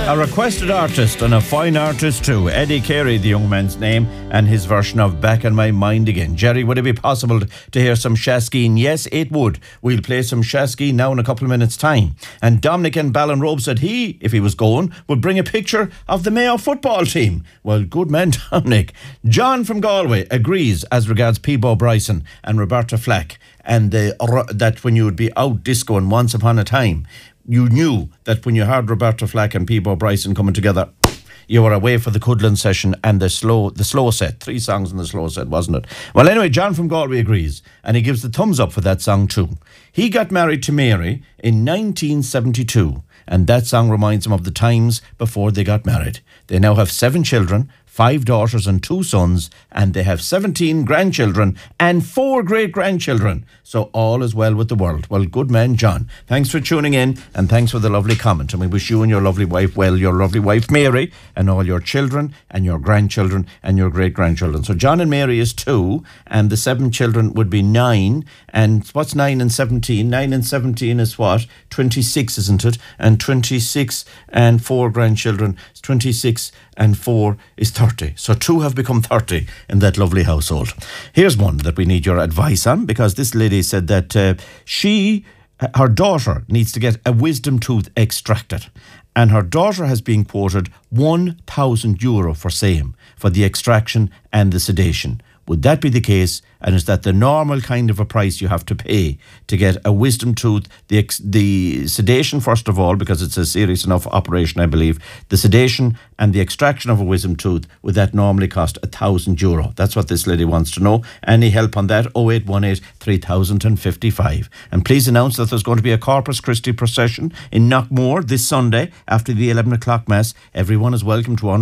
A requested artist and a fine artist too. Eddie Carey, the young man's name, and his version of Back in My Mind Again. Jerry, would it be possible to hear some Shaskeen? Yes, it would. We'll play some Shaskeen now in a couple of minutes' time. And Dominic in Ballinrobe said he, if he was going, would bring a picture of the Mayo football team. Well, good man, Dominic. John from Galway agrees as regards Peebo Bryson and Roberta Flack, and that when you would be out discoing once upon a time, you knew that when you heard Roberta Flack and Peebo Bryson coming together, you were away for the Cudlin session and the slow set. 3 songs in the slow set, wasn't it? Well, anyway, John from Galway agrees, and he gives the thumbs up for that song too. He got married to Mary in 1972, and that song reminds him of the times before they got married. They now have 7 children, 5 daughters and 2 sons, and they have 17 grandchildren and 4 great-grandchildren. So all is well with the world. Well, good man, John. Thanks for tuning in, and thanks for the lovely comment. And we wish you and your lovely wife well, your lovely wife Mary, and all your children and your grandchildren and your great-grandchildren. So John and Mary is 2, and the 7 children would be 9. And what's 9 and 17? 9 and 17 is what? 26, isn't it? And 26 and 4 grandchildren, 26 and 4 is 30. So 2 have become 30 in that lovely household. Here's one that we need your advice on, because this lady said that her daughter needs to get a wisdom tooth extracted. And her daughter has been quoted €1,000 for same, for the extraction and the sedation. Would that be the case? And is that the normal kind of a price you have to pay to get a wisdom tooth? The sedation, first of all, because it's a serious enough operation, I believe. The sedation and the extraction of a wisdom tooth, would that normally cost €1,000? That's what this lady wants to know. Any help on that? 0818 3055. And please announce that there's going to be a Corpus Christi procession in Knockmore this Sunday after the 11 o'clock Mass. Everyone is welcome to honour